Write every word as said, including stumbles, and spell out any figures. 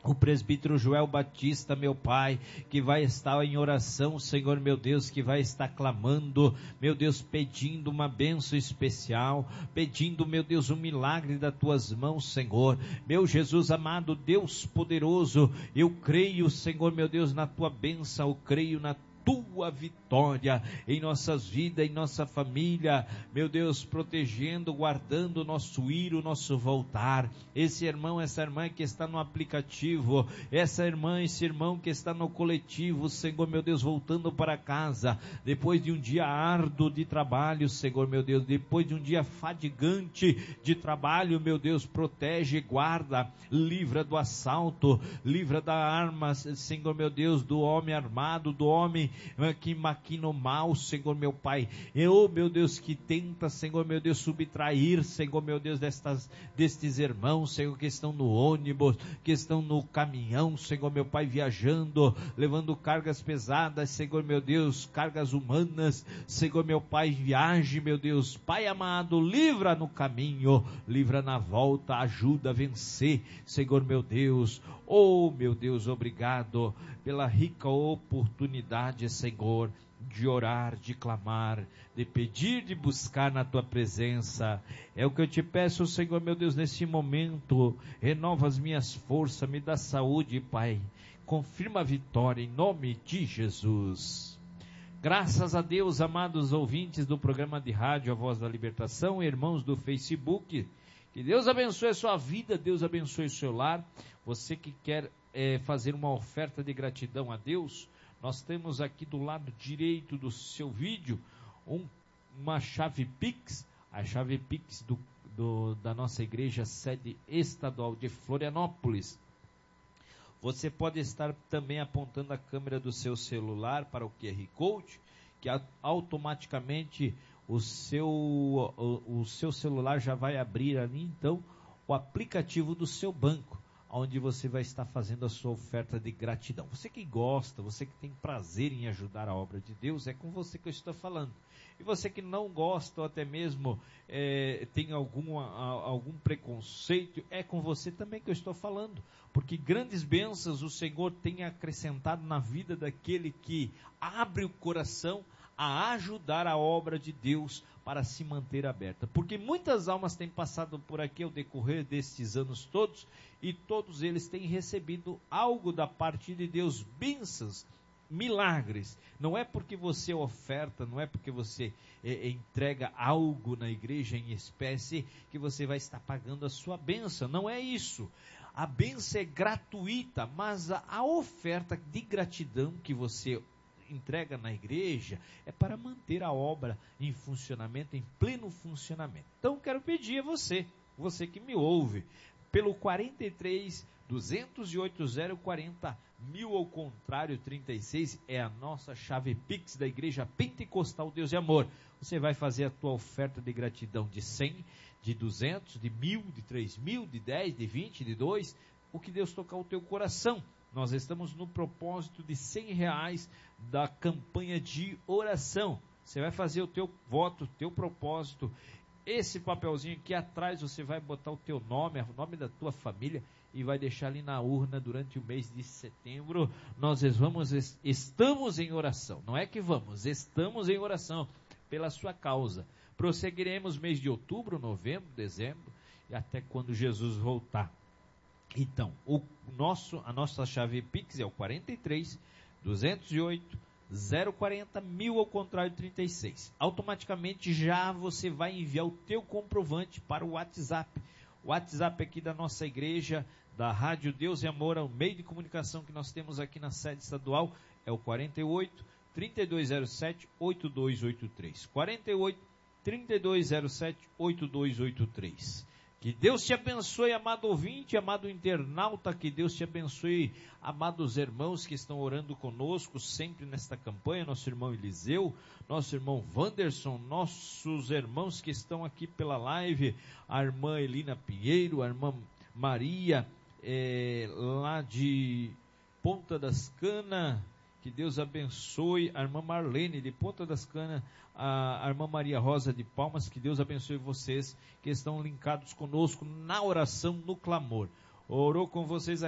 o presbítero Joel Batista, meu Pai, que vai estar em oração, Senhor meu Deus, que vai estar clamando, meu Deus, pedindo uma bênção especial, pedindo, meu Deus, um milagre das tuas mãos, Senhor. Meu Jesus amado, Deus poderoso, eu creio, Senhor meu Deus, na tua bênção, eu creio na tua vitória em nossas vidas, em nossa família, meu Deus, protegendo, guardando o nosso ir, o nosso voltar. Esse irmão, essa irmã que está no aplicativo, essa irmã, esse irmão que está no coletivo, Senhor meu Deus, voltando para casa, depois de um dia árduo de trabalho, Senhor meu Deus, depois de um dia fadigante de trabalho, meu Deus, protege, guarda, livra do assalto, livra da arma, Senhor meu Deus, do homem armado, do homem que maquina o mal, Senhor meu Pai, eu, meu Deus, que tenta, Senhor meu Deus, subtrair, Senhor meu Deus, destas, destes irmãos, Senhor, que estão no ônibus, que estão no caminhão, Senhor meu Pai, viajando, levando cargas pesadas, Senhor meu Deus, cargas humanas, Senhor meu Pai, viaje, meu Deus, Pai amado, livra no caminho, livra na volta, ajuda a vencer, Senhor meu Deus, oh meu Deus, obrigado pela rica oportunidade, Senhor, de orar, de clamar, de pedir, de buscar na tua presença. É o que eu te peço, Senhor meu Deus, nesse momento. Renova as minhas forças, me dá saúde, Pai. Confirma a vitória em nome de Jesus. Graças a Deus, amados ouvintes do programa de rádio A Voz da Libertação, irmãos do Facebook, que Deus abençoe a sua vida, Deus abençoe o seu lar. Você que quer é, fazer uma oferta de gratidão a Deus, nós temos aqui do lado direito do seu vídeo um, uma chave Pix, a chave Pix do, do, da nossa igreja sede estadual de Florianópolis. Você pode estar também apontando a câmera do seu celular para o Q R Code, que automaticamente o seu, o, o seu celular já vai abrir ali, então, o aplicativo do seu banco, onde você vai estar fazendo a sua oferta de gratidão. Você que gosta, você que tem prazer em ajudar a obra de Deus, é com você que eu estou falando. E você que não gosta, ou até mesmo é, tem algum, algum preconceito, é com você também que eu estou falando. Porque grandes bênçãos o Senhor tem acrescentado na vida daquele que abre o coração a ajudar a obra de Deus para se manter aberta. Porque muitas almas têm passado por aqui ao decorrer destes anos todos, e todos eles têm recebido algo da parte de Deus, bênçãos, milagres. Não é porque você oferta, não é porque você é, entrega algo na igreja em espécie, que você vai estar pagando a sua bênção. Não é isso. A bênção é gratuita, mas a, a oferta de gratidão que você entrega na igreja é para manter a obra em funcionamento, em pleno funcionamento. Então quero pedir a você, você que me ouve, pelo quarenta e três, duzentos e oito, zero quarenta, mil ao contrário, trinta e seis, é a nossa chave Pix da Igreja Pentecostal Deus de Amor. Você vai fazer a tua oferta de gratidão de cem, de duzentos, de mil, de três mil, de dez, de vinte, de dois, o que Deus tocar o teu coração. Nós estamos no propósito de cem reais da campanha de oração. Você vai fazer o teu voto, o teu propósito. Esse papelzinho aqui atrás você vai botar o teu nome, o nome da tua família, e vai deixar ali na urna durante o mês de setembro. Nós vamos, estamos em oração. Não é que vamos, estamos em oração pela sua causa. Prosseguiremos mês de outubro, novembro, dezembro, e até quando Jesus voltar. Então, o nosso, a nossa chave Pix é o quarenta e três, duzentos e oito, zero quarenta, mil ao contrário, trinta e seis. Automaticamente já você vai enviar o teu comprovante para o WhatsApp. O WhatsApp aqui da nossa igreja, da Rádio Deus e Amor, o meio de comunicação que nós temos aqui na sede estadual, é o quarenta e oito, trinta e dois zero sete, oito dois oito três. quarenta e oito, trinta e dois zero sete, oito dois oito três. Que Deus te abençoe, amado ouvinte, amado internauta, que Deus te abençoe, amados irmãos que estão orando conosco sempre nesta campanha, nosso irmão Eliseu, nosso irmão Wanderson, nossos irmãos que estão aqui pela live, a irmã Elina Pinheiro, a irmã Maria, é, lá de Ponta das Canas, que Deus abençoe, a irmã Marlene de Ponta das Canas, a, a irmã Maria Rosa de Palmas, que Deus abençoe vocês que estão linkados conosco na oração, no clamor. Orou com vocês